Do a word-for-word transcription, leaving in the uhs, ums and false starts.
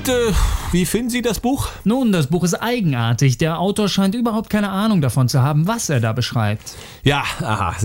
Und äh, wie finden Sie das Buch? Nun, das Buch ist eigenartig. Der Autor scheint überhaupt keine Ahnung davon zu haben, was er da beschreibt. Ja, aha.